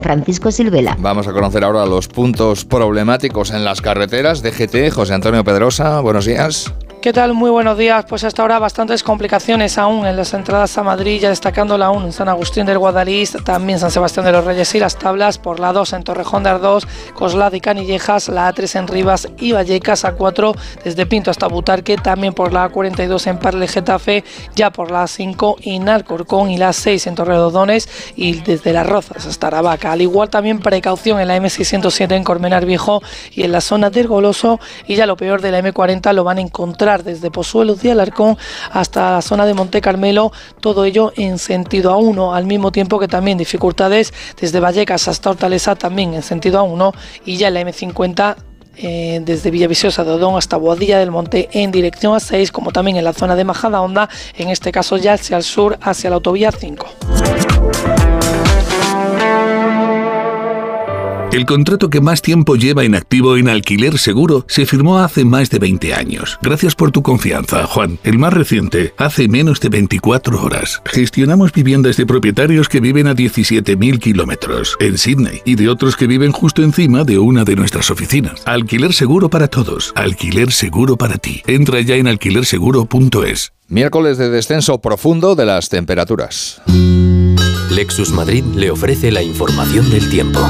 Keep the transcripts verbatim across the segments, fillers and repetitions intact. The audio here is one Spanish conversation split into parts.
Francisco Silvela. Vamos a conocer ahora los puntos problemáticos en las carreteras. D G T, José Antonio Pedrosa, buenos días. ¿Qué tal? Muy buenos días. Pues hasta ahora bastantes complicaciones aún en las entradas a Madrid, ya destacando la uno en San Agustín del Guadalís, también San Sebastián de los Reyes y Las Tablas, por la dos en Torrejón de Ardós, Coslada y Canillejas, la A tres en Rivas y Vallecas, A cuatro desde Pinto hasta Butarque, también por la A cuarenta y dos en Parle Getafe, ya por la A cinco en Alcorcón y la A seis en Torrelodones y desde Las Rozas hasta Aravaca. Al igual también precaución en la eme seiscientos siete en Colmenar Viejo y en la zona del Goloso, y ya lo peor de la eme cuarenta lo van a encontrar desde Pozuelos de Alarcón hasta la zona de Monte Carmelo, todo ello en sentido A uno, al mismo tiempo que también dificultades desde Vallecas hasta Hortaleza, también en sentido A uno, y ya en la eme cincuenta eh, desde Villaviciosa de Odón hasta Boadilla del Monte en dirección A seis, como también en la zona de Majadahonda, en este caso ya hacia el sur, hacia la autovía cinco. El contrato que más tiempo lleva en activo en Alquiler Seguro se firmó hace más de veinte años. Gracias por tu confianza, Juan. El más reciente, hace menos de veinticuatro horas. Gestionamos viviendas de propietarios que viven a diecisiete mil kilómetros en Sydney y de otros que viven justo encima de una de nuestras oficinas. Alquiler Seguro para todos. Alquiler Seguro para ti. Entra ya en alquiler seguro punto es. Miércoles de descenso profundo de las temperaturas. Lexus Madrid le ofrece la información del tiempo.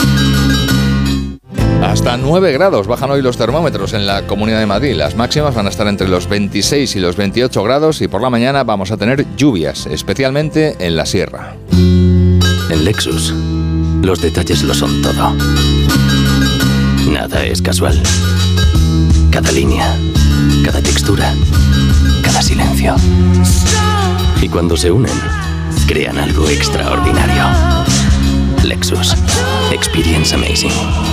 Hasta nueve grados bajan hoy los termómetros en la Comunidad de Madrid. Las máximas van a estar entre los veintiséis y los veintiocho grados y por la mañana vamos a tener lluvias, especialmente en la sierra. En Lexus, los detalles lo son todo. Nada es casual. Cada línea, cada textura, cada silencio. Y cuando se unen, crean algo extraordinario. Lexus. Experience amazing.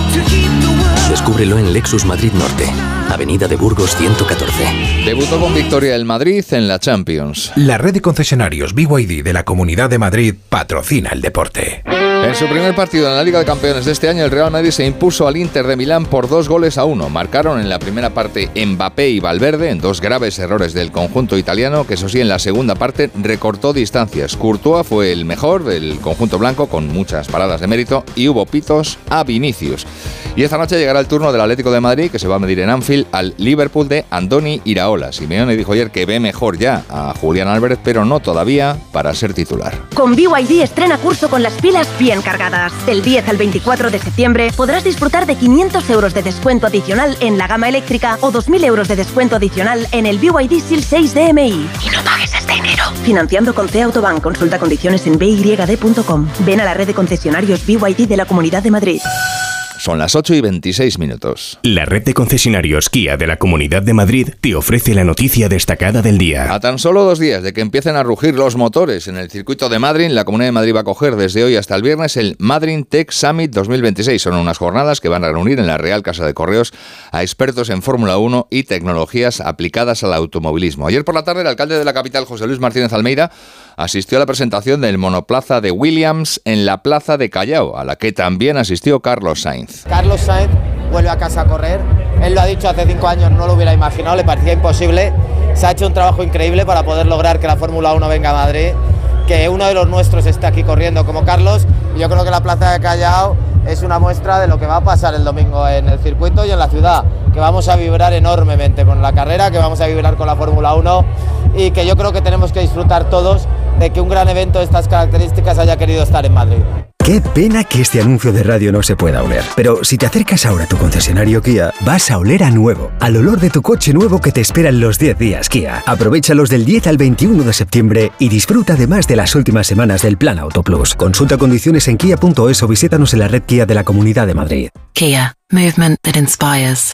Descúbrelo en Lexus Madrid Norte, Avenida de Burgos ciento catorce. Debutó con victoria el Madrid en la Champions. La red de concesionarios B Y D de la Comunidad de Madrid patrocina el deporte. En su primer partido en la Liga de Campeones de este año, el Real Madrid se impuso al Inter de Milán por dos goles a uno. Marcaron en la primera parte Mbappé y Valverde, en dos graves errores del conjunto italiano, que eso sí, en la segunda parte recortó distancias. Courtois fue el mejor del conjunto blanco, con muchas paradas de mérito, y hubo pitos a Vinicius. Y esta noche llegará el turno del Atlético de Madrid, que se va a medir en Anfield al Liverpool de Andoni Iraola. Simeone dijo ayer que ve mejor ya a Julián Álvarez, pero no todavía para ser titular. Con B Y D estrena curso con las pilas bien cargadas. Del diez al veinticuatro de septiembre podrás disfrutar de quinientos euros de descuento adicional en la gama eléctrica o dos mil euros de descuento adicional en el B Y D S I L seis D M I. Y no pagues este enero. Financiando con C Autobank. Consulta condiciones en b y d punto com. Ven a la red de concesionarios B Y D de la Comunidad de Madrid. Son las ocho y veintiséis minutos. La red de concesionarios Kia de la Comunidad de Madrid te ofrece la noticia destacada del día. A tan solo dos días de que empiecen a rugir los motores en el circuito de Madrid, la Comunidad de Madrid va a acoger desde hoy hasta el viernes el Madrid Tech Summit dos mil veintiséis. Son unas jornadas que van a reunir en la Real Casa de Correos a expertos en Fórmula uno y tecnologías aplicadas al automovilismo. Ayer por la tarde, el alcalde de la capital, José Luis Martínez Almeida, asistió a la presentación del monoplaza de Williams en la Plaza de Callao, a la que también asistió Carlos Sainz. Carlos Sainz vuelve a casa a correr. Él lo ha dicho hace cinco años, no lo hubiera imaginado, le parecía imposible. Se ha hecho un trabajo increíble para poder lograr que la Fórmula uno venga a Madrid, que uno de los nuestros esté aquí corriendo como Carlos. Y yo creo que la Plaza de Callao es una muestra de lo que va a pasar el domingo en el circuito y en la ciudad, que vamos a vibrar enormemente con la carrera, que vamos a vibrar con la Fórmula uno y que yo creo que tenemos que disfrutar todos de que un gran evento de estas características haya querido estar en Madrid. Qué pena que este anuncio de radio no se pueda oler. Pero si te acercas ahora a tu concesionario Kia, vas a oler a nuevo, al olor de tu coche nuevo que te espera en los diez días Kia. Aprovéchalos del diez al veintiuno de septiembre y disfruta además de las últimas semanas del Plan Auto Plus. Consulta condiciones en kia punto es o visítanos en la red Kia de la Comunidad de Madrid. Kia, movement that inspires.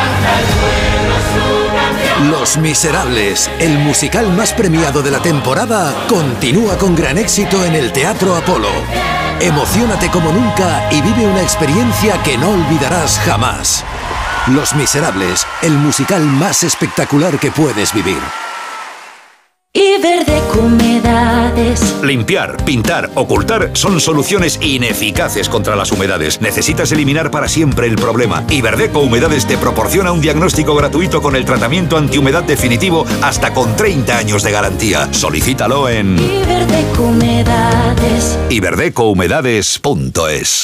Los Miserables, el musical más premiado de la temporada, continúa con gran éxito en el Teatro Apolo. Emociónate como nunca y vive una experiencia que no olvidarás jamás. Los Miserables, el musical más espectacular que puedes vivir. Iberdeco Humedades. Limpiar, pintar, ocultar son soluciones ineficaces contra las humedades. Necesitas eliminar para siempre el problema. Iberdeco Humedades te proporciona un diagnóstico gratuito con el tratamiento antihumedad definitivo hasta con treinta años de garantía. Solicítalo en Iberdeco Humedades. iberdeco humedades punto es.